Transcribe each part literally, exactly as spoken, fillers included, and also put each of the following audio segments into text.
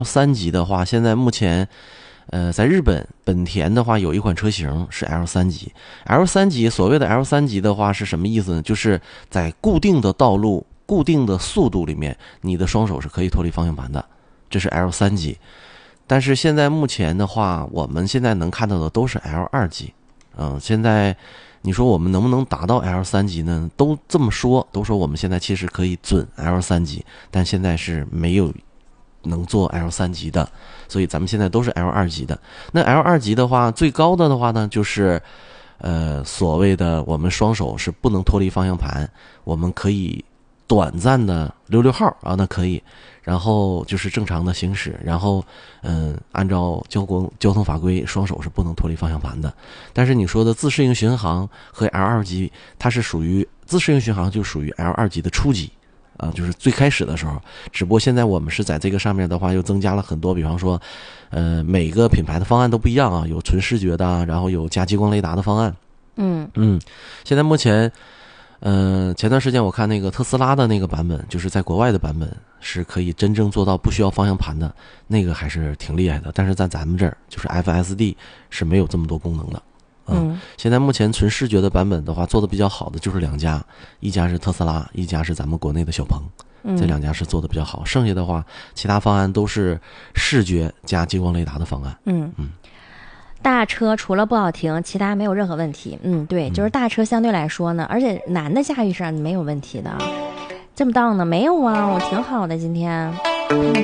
三级的话，现在目前，呃，在日本本田的话有一款车型是 L 三级。L 三级所谓的 L 三级的话是什么意思呢？就是在固定的道路、固定的速度里面，你的双手是可以脱离方向盘的，这是 L 三级。但是现在目前的话，我们现在能看到的都是 L 二级。嗯，现在你说我们能不能达到 L 三级呢？都这么说，都说我们现在其实可以准 L 三级，但现在是没有能做 L 三级的，所以咱们现在都是 L 二级的。那 L 二级的话，最高的的话呢，就是呃所谓的我们双手是不能脱离方向盘，我们可以短暂的溜溜号啊，那可以，然后就是正常的行驶，然后嗯，按照交通交通法规，双手是不能脱离方向盘的。但是你说的自适应巡航和 L 二级，它是属于自适应巡航，就属于 L 二级的初级。啊，就是最开始的时候，只不过现在我们是在这个上面的话，又增加了很多，比方说，呃，每个品牌的方案都不一样啊，有纯视觉的，然后有加激光雷达的方案。 嗯嗯，现在目前，呃，前段时间我看那个特斯拉的那个版本，就是在国外的版本是可以真正做到不需要方向盘的，那个还是挺厉害的。但是在咱们这儿，就是 F S D 是没有这么多功能的。嗯，现在目前纯视觉的版本的话，做的比较好的就是两家，一家是特斯拉，一家是咱们国内的小鹏，这两家是做的比较好。剩下的话，其他方案都是视觉加激光雷达的方案。 嗯嗯，大车除了不好停，其他没有任何问题。嗯，对，就是大车相对来说呢，而且男的驾驭上没有问题的。这么当呢？没有啊，我挺好的今天。嗯，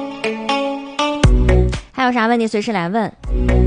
还有啥问题随时来问。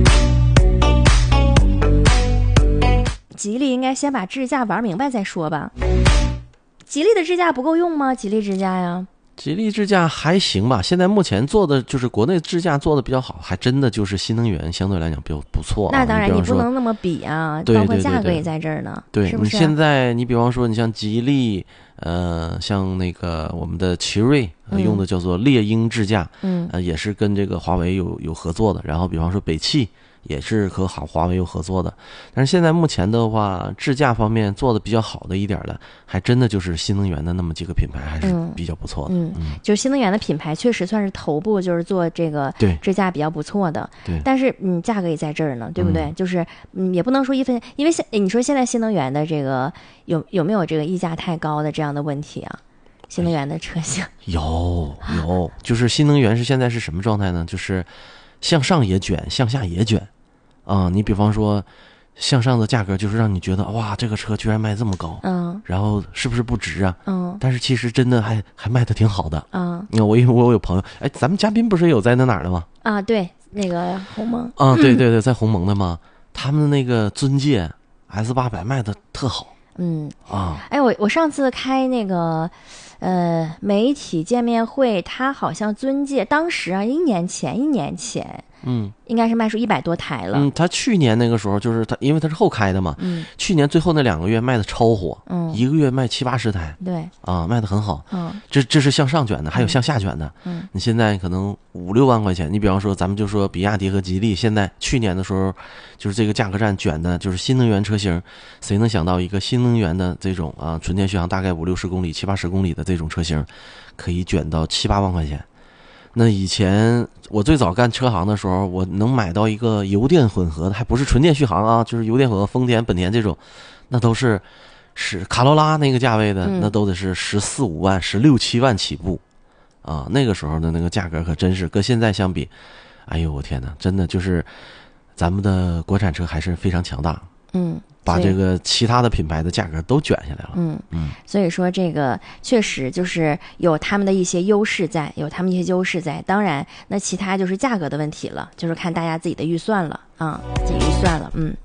吉利应该先把智驾玩明白再说吧。吉利的智驾不够用吗？吉利智驾呀， 吉利智驾还行吧。现在目前做的就是国内智驾做的比较好，还真的就是新能源相对来讲比较不错、啊。 那当然，你不能那么比啊， 对对对对， 包括价格也在这儿呢。 对， 是不是？ 你现在你比方说，你像吉利，呃，像那个我们的奇瑞、呃、用的叫做猎鹰智驾， 嗯， 呃，也是跟这个华为有有合作的。然后比方说北汽。也是和好华为有合作的，但是现在目前的话，智驾方面做的比较好的一点的，还真的就是新能源的那么几个品牌，还是比较不错的。 嗯，嗯就是新能源的品牌确实算是头部，就是做这个智驾比较不错的。 对， 但是嗯，价格也在这儿呢，对不对？ 嗯、 就是嗯，也不能说一分，因为现你说现在新能源的这个有有没有这个溢价太高的这样的问题啊？新能源的车型、哎、 有有，就是新能源是现在是什么状态呢？就是向上也卷，向下也卷。啊、嗯，你比方说，向上的价格就是让你觉得哇，这个车居然卖这么高， 嗯， 然后是不是不值啊？ 嗯， 但是其实真的还还卖的挺好的， 嗯。 你看我因为我有朋友，哎，咱们嘉宾不是有在那哪儿的吗？ 啊，对，那个鸿蒙啊，对对对，在鸿蒙的嘛，他们的那个尊界 S 八百卖的特好， 嗯啊， 哎，我我上次开那个。呃，媒体见面会，他好像尊界当时啊，一年前，一年前， 嗯， 应该是卖出一百多台了。 嗯，他去年那个时候就是他，因为他是后开的嘛， 嗯， 去年最后那两个月卖的超火， 嗯， 一个月卖七八十台， 对， 啊，卖的很好， 嗯， 这这是向上卷的，还有向下卷的， 嗯， 你现在可能五六万块钱，你比方说咱们就说比亚迪和吉利，现在去年的时候，就是这个价格战卷的，就是新能源车型，谁能想到一个新能源的这种啊，纯电续航大概五六十公里、七八十公里的这种车型，可以卷到七八万块钱。那以前我最早干车行的时候，我能买到一个油电混合的，还不是纯电续航啊，就是油电混合，丰田、本田这种，那都是是卡罗拉那个价位的， 嗯、 那都得是十四五万、十六七万起步啊。那个时候的那个价格可真是跟现在相比，哎呦我天哪，真的就是咱们的国产车还是非常强大。 嗯。 把这个其他的品牌的价格都卷下来了。 嗯嗯， 所以说这个确实就是有他们的一些优势在，有他们一些优势在。当然，那其他就是价格的问题了，就是看大家自己的预算了啊，自己预算了。嗯，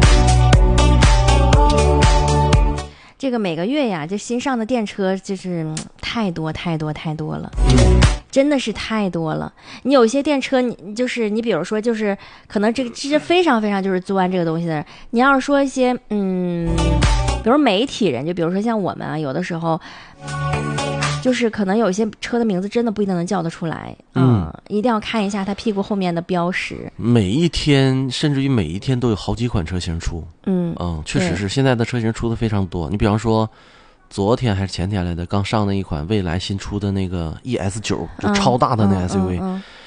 这个每个月呀，这新上的电车就是、嗯、太多太多太多了。 嗯， 真的是太多了，你有一些电车，你就是你比如说，就是可能这个这是非常非常就是钻这个东西的人。你要是说一些嗯，比如媒体人，就比如说像我们啊，有的时候就是可能有一些车的名字真的不一定能叫得出来，嗯，嗯一定要看一下它屁股后面的标识。 每一天，甚至于每一天都有好几款车型出， 嗯嗯，确实是现在的车型出的非常多。你比方说。昨天还是前天来的，刚上的一款蔚来新出的那个 E S 九，就超大的那 S U V，、 嗯嗯嗯嗯、